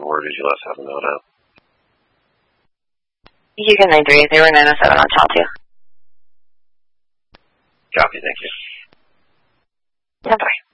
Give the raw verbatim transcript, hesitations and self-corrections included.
or did you let seven know now? You can nine three. They were nine oh seven on channel two. Copy, thank you. Yeah, bye.